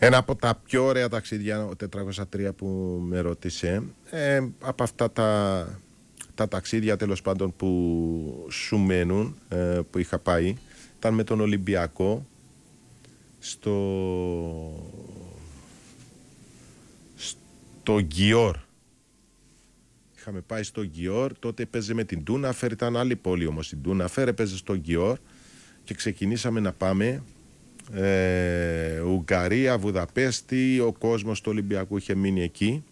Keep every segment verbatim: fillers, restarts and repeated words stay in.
Ένα από τα πιο ωραία ταξίδια, ο τετρακόσια τρία που με ρώτησε, ε, από αυτά τα, τα ταξίδια τέλος πάντων που σου μένουν, ε, που είχα πάει, ήταν με τον Ολυμπιακό στο, στο Γκιόρ. Είχαμε πάει στο Γκιόρ, τότε έπαιζε με την Ντούναφερ, ήταν άλλη πόλη όμως η Ντούναφερ, έπαιζε στο Γκιόρ και ξεκινήσαμε να πάμε. Ε, Ουγγαρία, Βουδαπέστη, ο κόσμος του Ολυμπιακού είχε μείνει εκεί.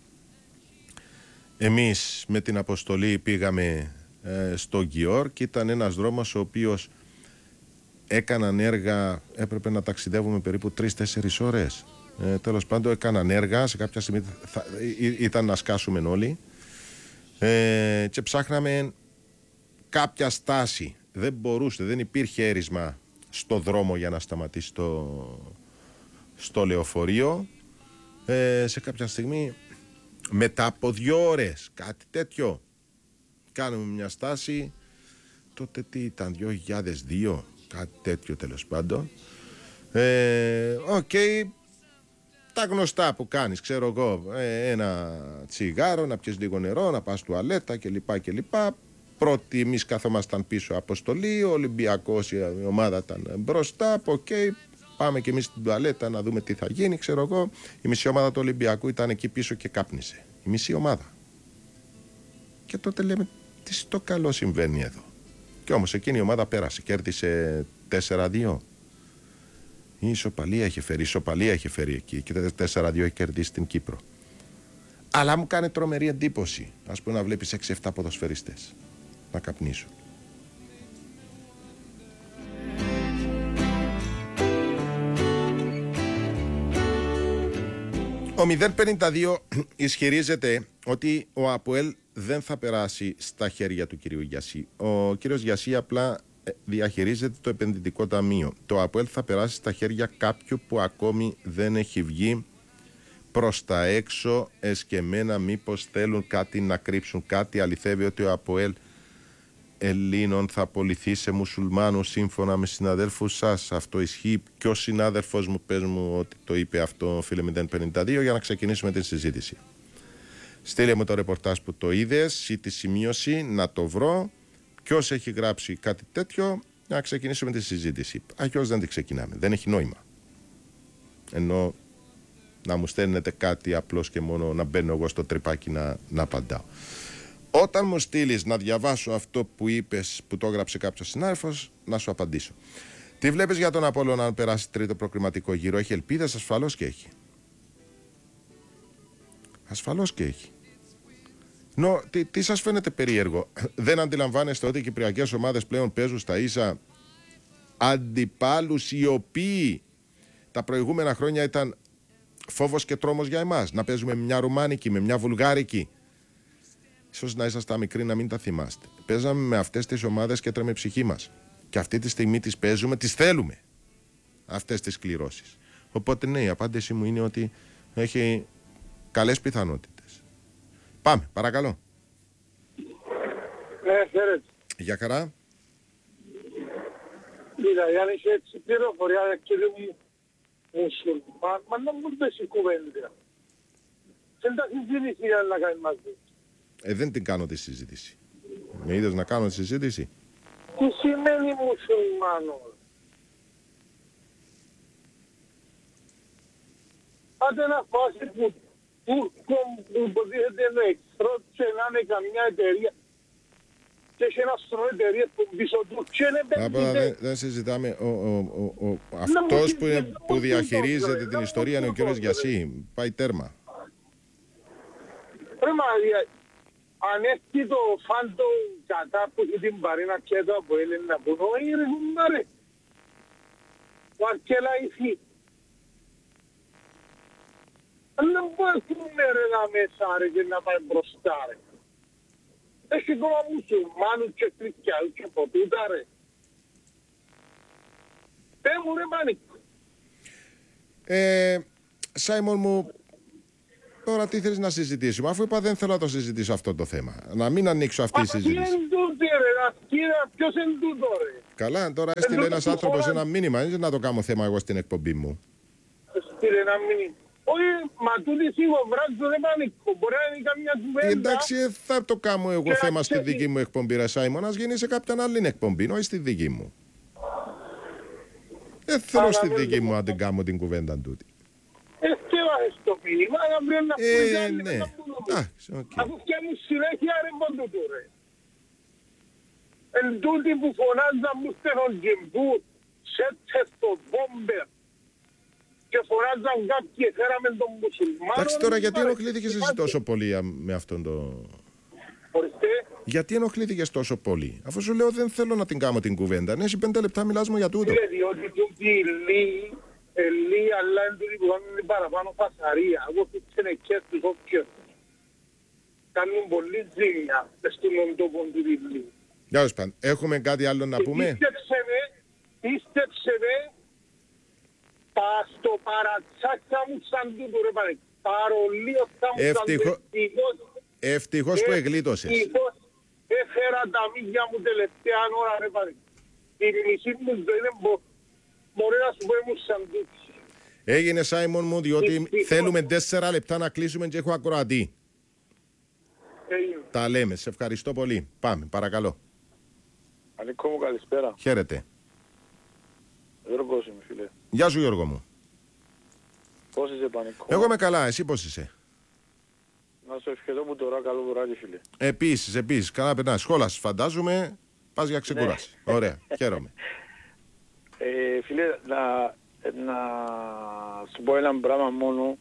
Εμείς με την αποστολή πήγαμε ε, στο Γκιόρ και ήταν ένας δρόμος ο οποίος έκαναν έργα, έπρεπε να ταξιδεύουμε περίπου τρεις τέσσερις ώρες. Ε, τέλος πάντων έκαναν έργα, σε κάποια στιγμή θα, ή, ήταν να σκάσουμε όλοι ε, και ψάχναμε κάποια στάση. Δεν μπορούσε, δεν υπήρχε έρισμα στο δρόμο για να σταματήσει το, στο λεωφορείο. Ε, σε κάποια στιγμή, μετά από δύο ώρες, κάτι τέτοιο, κάνουμε μια στάση. Τότε τι ήταν, δύο χιλιάδες δύο, κάτι τέτοιο τέλος πάντων. Ε, Οκ, okay, τα γνωστά που κάνεις, ξέρω εγώ, ε, ένα τσιγάρο, να πιεις λίγο νερό, να πας τουαλέτα κλπ. κλπ. Πρώτοι εμείς καθόμασταν πίσω αποστολή, ο Ολυμπιακός, η ομάδα ήταν μπροστά, από οκ, okay, πάμε και εμείς στην τουαλέτα να δούμε τι θα γίνει, ξέρω εγώ. Η μισή ομάδα του Ολυμπιακού ήταν εκεί πίσω και κάπνισε. Η μισή ομάδα. Και τότε λέμε, τι στο καλό συμβαίνει εδώ. Και όμως εκείνη η ομάδα πέρασε, κέρδισε τέσσερα δύο. Η ισοπαλία είχε φέρει, η ισοπαλία είχε φέρει εκεί και τέσσερα δύο έχει κερδίσει την Κύπρο. Αλλά μου κάνει τρομερή εντύπωση, ας πούμε, να βλέπεις έξι εφτά ποδοσφαιριστές να καπνίσουν. Ο μηδέν πενήντα δύο ισχυρίζεται ότι ο ΑΠΟΕΛ δεν θα περάσει στα χέρια του κυρίου Γιασί. Ο κύριος Γιασί απλά διαχειρίζεται το επενδυτικό ταμείο. Το ΑΠΟΕΛ θα περάσει στα χέρια κάποιου που ακόμη δεν έχει βγει προς τα έξω εσκεμμένα, μήπως θέλουν κάτι να κρύψουν. Κάτι αληθεύει ότι ο ΑΠΟΕΛ Ελλήνων θα απολυθεί σε μουσουλμάνους σύμφωνα με συναδέλφους σας? Αυτό ισχύει? Ποιο συνάδελφος μου, πες μου ότι το είπε αυτό, φίλε μηδέν πενήντα δύο, για να ξεκινήσουμε την συζήτηση. Στείλε μου το ρεπορτάζ που το είδες ή τη σημείωση, να το βρω. Ποιος έχει γράψει κάτι τέτοιο, να ξεκινήσουμε τη συζήτηση. Αλλιώς δεν την ξεκινάμε, δεν έχει νόημα. Ενώ να μου στέλνετε κάτι απλώς και μόνο να μπαίνω εγώ στο τρυπάκι να, να απαντάω. Όταν μου στείλεις να διαβάσω αυτό που είπες, που το έγραψε κάποιος συνάδελφος, να σου απαντήσω. Τι βλέπεις για τον Απόλλωνα αν περάσει τρίτο προκριματικό γύρο? Έχει ελπίδες? Ασφαλώς και έχει. Ασφαλώς και έχει. Νο, τι, τι σας φαίνεται περίεργο? Δεν αντιλαμβάνεστε ότι οι κυπριακές ομάδες πλέον παίζουν στα ίσα αντιπάλους οι οποίοι τα προηγούμενα χρόνια ήταν φόβος και τρόμος για εμάς? Να παίζουμε με μια ρουμάνικη, με μια βουλγάρικη. Ίσως να ήσασταν μικροί να μην τα θυμάστε. Παίζαμε με αυτές τις ομάδες και έτρεμε η ψυχή μας. Και αυτή τη στιγμή τις παίζουμε, τις θέλουμε. Αυτές τις κληρώσεις. Οπότε ναι, η απάντηση μου είναι ότι έχει καλές πιθανότητες. Πάμε, παρακαλώ. Ναι, χαίρετε. Για χαρά. Δηλαδή, αν είσαι έτσι πληροφορία, κύριε μου, μουσουλμάν, μα να μου πέσει κουβέντα. Δεν τα συζήτηση για να κάνει μαζί. Ε, δεν την κάνω τη συζήτηση. Με είδες να κάνω τη συζήτηση? Τι σημαίνει μουσουλμάνος? Άντε να φάσει που Τούρκο που υποτίθεται είναι εχθρό και να είναι καμιά εταιρεία και έχει ένα στρό εταιρεία που πίσω του και είναι επενδυτές. Δεν δε συζητάμε. Ο, ο, ο, ο, αυτός που, είναι, που διαχειρίζεται την ιστορία είναι ο κύριος Γιασί. Πάει τέρμα. Ρε Μαρία, αν έρθει το φάντο κατά που έχει την παρήνα και το από Έλληνα να πούν, όχι ρε κουμπάρε, ο Αρκέλα ηφί. Δεν μπορούμε ρε να μέσα ρε και να πάει μπροστά ρε. Έχει ακόμα μουσουλμάνους και χριστιανούς και ποτούτα ρε. Πέ μου ρε Μάνικο. Ε, Σάιμον μου, τώρα τι θέλεις να συζητήσουμε? Αφού είπα δεν θέλω να το συζητήσω αυτό το θέμα. Να μην ανοίξω αυτή η συζήτηση. Μα ποιος είναι τούτο ρε, ποιος είναι τούτο ρε. Καλά, τώρα έστειλε ένας άνθρωπος ένα μήνυμα, δεν να το κάνω θέμα εγώ στην εκπομπή μου. έστειλε ένα μήνυμα. Όχι, μα τούτοι σιγοβράζουν δεν πανικό. Μπορεί να είναι καμιά κουβέντα. Εντάξει, θα το κάνω εγώ Και θέμα να στη ξέρει- δική μου εκπομπή, ρε Σάιμον. Ας γίνει σε κάποια άλλη εκπομπή, όχι στη δική μου. Δεν θέλω Αλλά στη δεν δική το- μου να την κάνω την κουβέντα τούτη. Εθέβασε το μήνυμα, να πρέπει να Ε, πεις άλλη ναι. μετά που το πεις. Εντάξει, οκ. Αφού φτιάχνουν συνέχεια ρε πόντο του ρε. Εν τούτοι που φωνάζαν μου στενον Τζιμπού, σέτσε στο βόμπερ. Και φωνάζαν κάποιοι, φέραμε τον μουσουλμάνο. Εντάξει, τώρα γιατί Υπάρχει- ενοχλήθηκες εσύ υπάρχει- τόσο πολύ α, με αυτόν το. Ορίστε, Γιατί ενοχλήθηκες τόσο πολύ, αφού σου λέω δεν θέλω να την κάνω την κουβέντα. Ναι, εσύ πέντε λεπτά μιλάς μου για τούτο. φίλε, διότι τούτοι λίγοι, λίγοι, αλλά εν τούτοι που κάνουν παραπάνω φασαρία. Εγώ τους ξενεκές τους όποιος. Κάνουν πολύ ζήμια μες στον τόπο του διπλή. Για ως πάντων, έχουμε κάτι άλλο να πούμε. Πίστεψε με, πίστεψε με, πα στο παρατσάκια μου σαν τούτο ρε πάνε. Παρολίω θα μου σαν Ευτυχώ- ευτυχώς, Ευτυχώς που εγλίτωσες. ευτυχώς έφερα τα μύγια μου τελευταία ώρα ρε πάνε. Η μισή μου ζωή είναι μπο, μπορεί να σου πω ήμουν σαν τούτο. Έγινε, Σάιμον μου, διότι Ευτυχώς. θέλουμε τέσσερα λεπτά να κλείσουμε και έχω ακροατή. Έγινε. Τα λέμε. Σε ευχαριστώ πολύ. Πάμε, παρακαλώ. Ανίκο μου, καλησπέρα. Χαίρετε. Γιώργος είμαι, φίλε. Γεια σου, Γιώργο μου. Πώς είσαι, Πανίκο? Εγώ είμαι καλά. Εσύ πώς είσαι? Να σου ευχηθώ που τώρα καλό βράδυ, φίλε. Επίσης, επίσης. Καλά περνάς. Σχόλας, φαντάζομαι. Πας για ξεκούραση. Ωραία. Χαίρομαι. Ε, φίλε, να, να σου πω ένα πράγμα μόνο.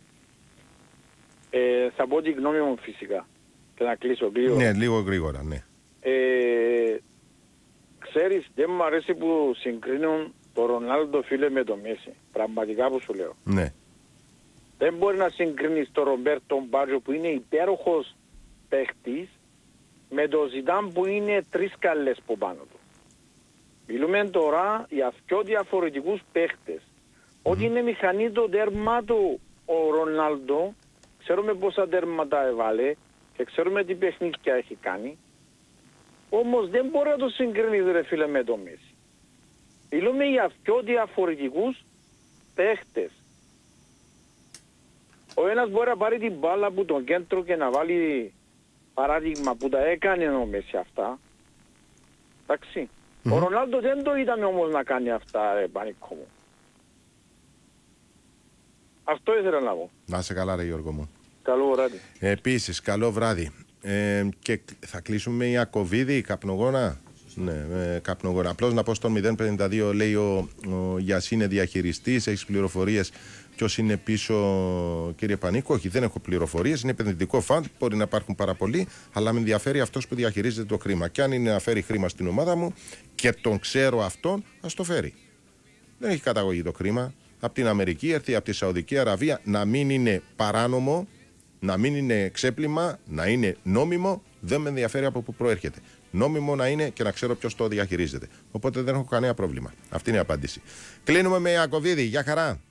Ε, θα πω την γνώμη μου φυσικά. Και να κλείσω λίγο. Ναι, λίγο γρήγορα, ναι. Ε, ξέρεις, δεν μου αρέσει που συγκρίνουν το Ρονάλντο, φίλε, με το Μέση. Πραγματικά που σου λέω. Ναι. Δεν μπορεί να συγκρίνεις τον Ρομπέρτο Μπάτζο που είναι υπέροχος παίχτης με τον Ζιντάν που είναι τρεις καλές από πάνω του. Μιλούμε τώρα για πιο διαφορετικούς παίχτες. Ότι είναι μηχανή το τέρμα του ο Ρονάλντο, ξέρουμε πόσα τέρματα έβαλε και ξέρουμε τι παιχνίδια έχει κάνει. Όμως δεν μπορεί να το συγκρίνεις ρε φίλε με το Μέση. Μιλούμε για πιο διαφορετικούς παίχτες. Ο ένας μπορεί να πάρει την μπάλα από τον κέντρο και να βάλει παράδειγμα που τα έκανε ο Μέση αυτά. Εντάξει. Mm-hmm. Ο Ρονάλντο δεν το ήταν όμως να κάνει αυτά, ρε Πανίκο μου. Αυτό ήθελα να πω. Να είσαι καλά, ρε Γιώργο μου. Καλό βράδυ. Επίσης, καλό βράδυ. Ε, και θα κλείσουμε η Ιακωβίδη, καπνογόνα. Ναι, ε, καπνογόνα. Απλώς να πω στον μηδέν πενήντα δύο, λέει ο, ο Γιασί είναι διαχειριστής, έχεις πληροφορίες ποιος είναι πίσω, κύριε Πανίκο? Όχι, δεν έχω πληροφορίες, είναι επενδυτικό φαντ, μπορεί να υπάρχουν πάρα πολλοί, αλλά με ενδιαφέρει αυτός που διαχειρίζεται το χρήμα. Και αν είναι να φέρει χρήμα στην ομάδα μου και τον ξέρω αυτόν, ας το φέρει. Δεν έχει καταγωγή το χρήμα. Από την Αμερική έρθει, από τη Σαουδική Αραβία, να μην είναι παράνομο, να μην είναι ξέπλυμα, να είναι νόμιμο, δεν με ενδιαφέρει από πού προέρχεται. Νόμιμο να είναι και να ξέρω ποιος το διαχειρίζεται. Οπότε δεν έχω κανένα πρόβλημα. Αυτή είναι η απάντηση. Κλείνουμε με Ιακωβίδη. Γεια χαρά.